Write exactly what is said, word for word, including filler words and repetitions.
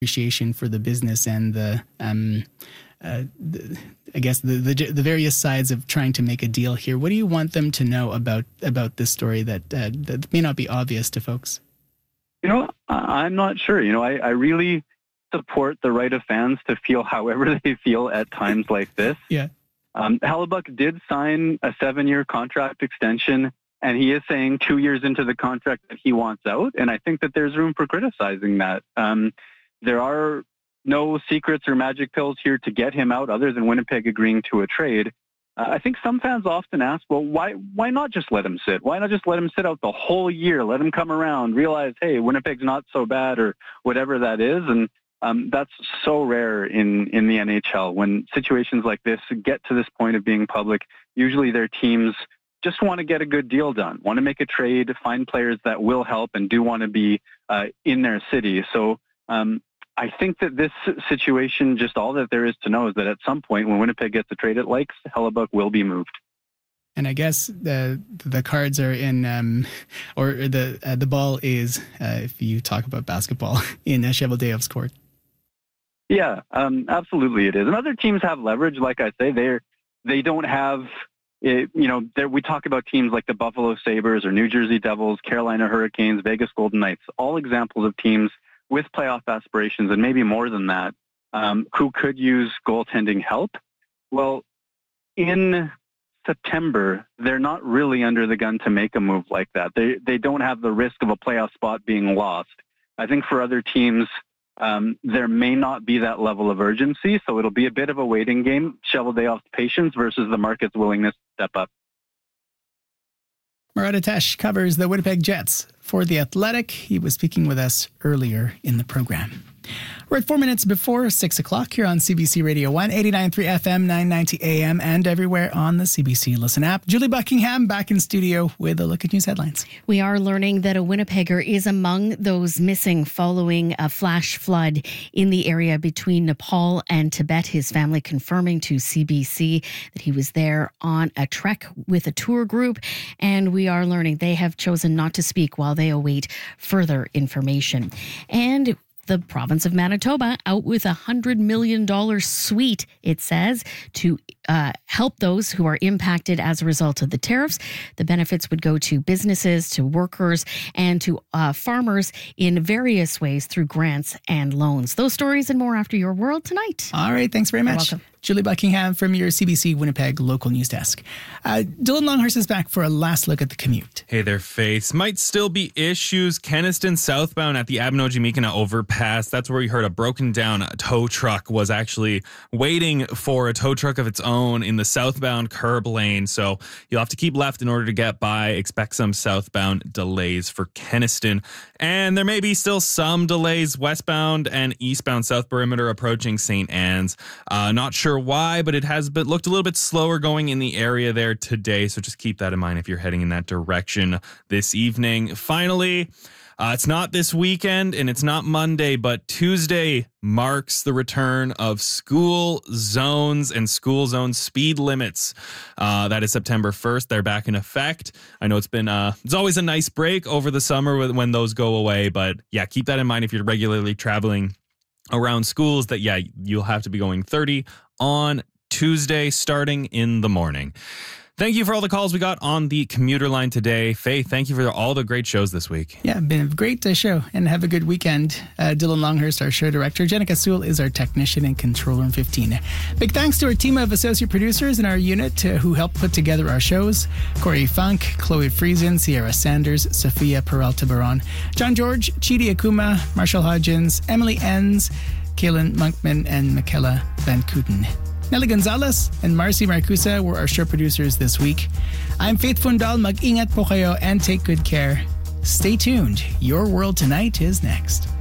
appreciation for the business and the, um, uh, the I guess the, the the various sides of trying to make a deal here. What do you want them to know about about this story that uh, that may not be obvious to folks? You know, I'm not sure. You know, I, I really support the right of fans to feel however they feel at times like this. Yeah. Um, Hellebuyck did sign a seven-year contract extension, and he is saying two years into the contract that he wants out, and I think that there's room for criticizing that. Um, there are no secrets or magic pills here to get him out other than Winnipeg agreeing to a trade. Uh, I think some fans often ask, well, why why not just let him sit? Why not just let him sit out the whole year, let him come around, realize, hey, Winnipeg's not so bad or whatever that is, and Um, that's so rare in, in the N H L. When situations like this get to this point of being public, usually their teams just want to get a good deal done, want to make a trade, find players that will help and do want to be uh, in their city. So um, I think that this situation, just all that there is to know is that at some point when Winnipeg gets a trade it likes, Hellebuyck will be moved. And I guess the the cards are in, um, or the uh, the ball is, uh, if you talk about basketball, in uh, Cheveldayoff's court. Yeah, um, absolutely it is. And other teams have leverage. Like I say, they're, they don't have, it, you know, we talk about teams like the Buffalo Sabres or New Jersey Devils, Carolina Hurricanes, Vegas Golden Knights, all examples of teams with playoff aspirations and maybe more than that, um, who could use goaltending help. Well, in September, they're not really under the gun to make a move like that. They, they don't have the risk of a playoff spot being lost. I think for other teams, Um, there may not be that level of urgency, so it'll be a bit of a waiting game. Cheveldayoff's patience versus the market's willingness to step up. Murat Atesh covers the Winnipeg Jets for The Athletic. He was speaking with us earlier in the program. We're at four minutes before six o'clock here on C B C Radio one, eighty-nine point three F M, nine ninety A M, and everywhere on the C B C Listen app. Julie Buckingham back in studio with a look at news headlines. We are learning that a Winnipegger is among those missing following a flash flood in the area between Nepal and Tibet. His family confirming to C B C that he was there on a trek with a tour group. And we are learning they have chosen not to speak while they await further information. And the province of Manitoba out with a one hundred million dollars suite, it says, to uh, help those who are impacted as a result of the tariffs. The benefits would go to businesses, to workers, and to uh, farmers in various ways through grants and loans. Those stories and more after Your World tonight. All right, thanks very much. You're welcome. Julie Buckingham from your C B C Winnipeg local news desk. Uh, Dylan Longhurst is back for a last look at the commute. Hey there, Face. Might still be issues. Kenniston southbound at the Abinogi-Mikina overpass. That's where we heard a broken down tow truck was actually waiting for a tow truck of its own in the southbound curb lane. So you'll have to keep left in order to get by. Expect some southbound delays for Kenniston. And there may be still some delays westbound and eastbound South Perimeter approaching Saint Anne's. Uh, not sure why, but it has been looked a little bit slower going in the area there today. So just keep that in mind if you're heading in that direction this evening. Finally, uh, it's not this weekend and it's not Monday, but Tuesday marks the return of school zones and school zone speed limits. Uh, that is September first. They're back in effect. I know it's been, uh, it's always a nice break over the summer when those go away, but yeah, keep that in mind if you're regularly traveling around schools that, yeah, you'll have to be going thirty on Tuesday starting in the morning. Thank you for all the calls we got on the commuter line today. Faye, thank you for all the great shows this week. Yeah, been a great uh, show, and have a good weekend. Uh, Dylan Longhurst, our show director. Jenica Sewell is our technician in Control Room fifteen. Big thanks to our team of associate producers in our unit uh, who helped put together our shows. Corey Funk, Chloe Friesen, Sierra Sanders, Sophia Peralta Baron, John George, Chidi Akuma, Marshall Hodgins, Emily Enns, Kaylin Monkman, and Michaela Van Kooten. Nelly Gonzalez and Marcy Marcusa were our show producers this week. I'm Faith Fundal. Mag-ingat po kayo and take good care. Stay tuned. Your World Tonight is next.